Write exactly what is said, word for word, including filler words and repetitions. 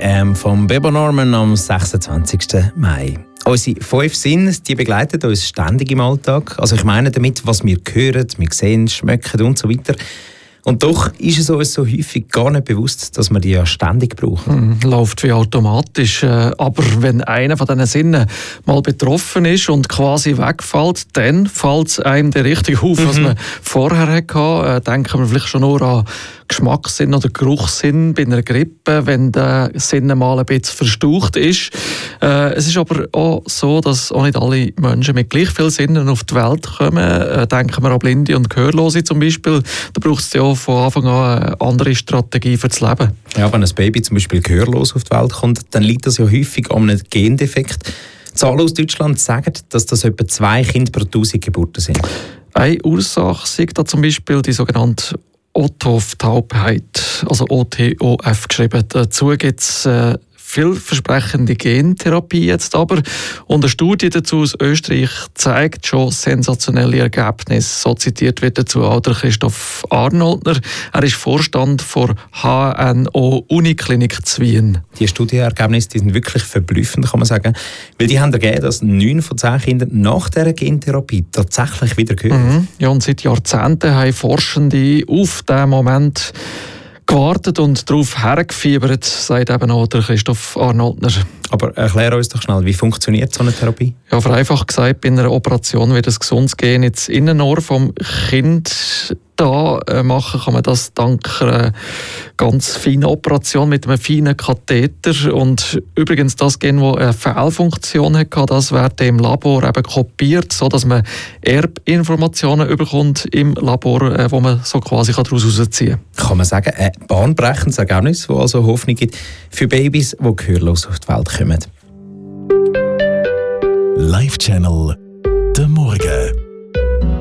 am vom Bebo Norman am sechsundzwanzigsten Mai. Unsere fünf Sinne, die begleiten uns ständig im Alltag. Also ich meine damit, was wir hören, wir sehen, schmecken und so weiter. Und doch ist es uns so häufig gar nicht bewusst, dass wir die ja ständig brauchen. Mm, läuft wie automatisch. Aber wenn einer von diesen Sinnen mal betroffen ist und quasi wegfällt, dann fällt es einem der richtig auf, mhm. was man vorher hatte. Denken wir vielleicht schon nur an Geschmackssinn oder Geruchssinn bei einer Grippe, wenn der Sinn mal ein bisschen verstaucht ist. Äh, es ist aber auch so, dass auch nicht alle Menschen mit gleich vielen Sinnen auf die Welt kommen. Äh, denken wir an Blinde und Gehörlose zum Beispiel. Da braucht es ja von Anfang an eine andere Strategie für das Leben. Ja, wenn ein Baby zum Beispiel gehörlos auf die Welt kommt, dann liegt das ja häufig an einem Gendefekt. Zahlen aus Deutschland sagen, dass das etwa zwei Kinder pro tausend Geburten sind. Eine Ursache ist da zum Beispiel die sogenannte O T O F-Taubheit, also O T O F geschrieben. Dazu gibt es äh, vielversprechende Gentherapie jetzt aber. Und eine Studie dazu aus Österreich zeigt schon sensationelle Ergebnisse. So zitiert wird dazu auch der Christoph Arnoldner. Er ist Vorstand der H N O Uniklinik Zwien. Die Studienergebnisse die sind wirklich verblüffend, kann man sagen. Weil die haben ergeben, dass neun von zehn Kindern nach dieser Gentherapie tatsächlich wieder hören. Mhm. Ja, und seit Jahrzehnten haben Forschende auf diesen Moment gewartet und darauf hergefiebert, sagt eben auch der Christoph Arnoldner. Aber erklär uns doch schnell, wie funktioniert so eine Therapie? Ja, vereinfacht gesagt, bei einer Operation wird ein gesundes Gen ins Innenohr vom Kind da machen, kann man das dank einer ganz feinen Operation mit einem feinen Katheter. Und übrigens das Gen, das eine Fehlfunktion hatte, das wird im Labor eben kopiert, sodass man Erbinformationen bekommt im Labor, wo man so quasi daraus herausziehen kann. Kann man sagen, ein bahnbrechendes Ergebnis, das also Hoffnung gibt für Babys, die gehörlos auf die Welt kommen. Live Channel, der Morgen.